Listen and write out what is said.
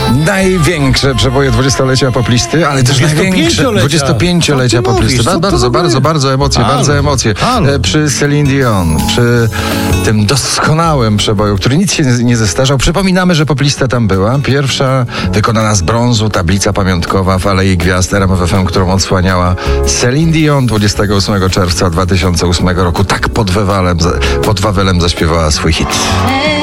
Największe przeboje 20-lecia poplisty, ale też największe 25-lecia poplisty. Bardzo emocje. Przy Celine Dion, przy tym doskonałym przeboju, który nic się nie zestarzał. Przypominamy, że poplista tam była. Pierwsza wykonana z brązu tablica pamiątkowa w Alei Gwiazd RMF FM, którą odsłaniała Celine Dion 28 czerwca 2008 roku. Tak pod Wawelem zaśpiewała swój hit.